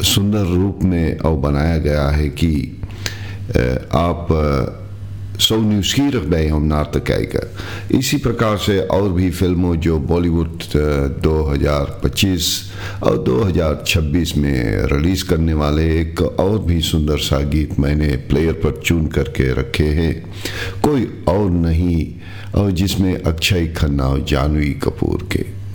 सुंदर रूप में और बनाया गया है कि आप सौ न्यूज़ रख हम नाटक आएगा। इसी प्रकार से और भी फिल्मों जो बॉलीवुड 2025 और 2026 में रिलीज़ करने वाले एक और भी सुंदर सा गीत मैंने प्लेयर पर चुन करके रखे हैं, कोई और नहीं और जिसमें अक्षय खन्ना और जानवी कपूर के